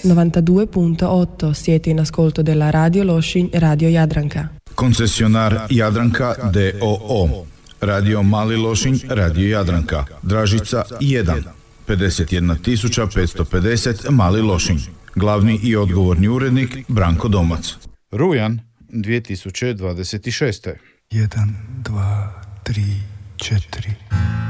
92.8 siete in ascolto della Radio Lošinj, Radio Jadranka. Koncesionar Jadranka d.o.o. Radio Mali Lošinj, Radio Jadranka. Dražica 1. 51.550 Mali Lošinj. Glavni i odgovorni urednik Branko Domac. Rujan 2026. 1, 2, 3, 4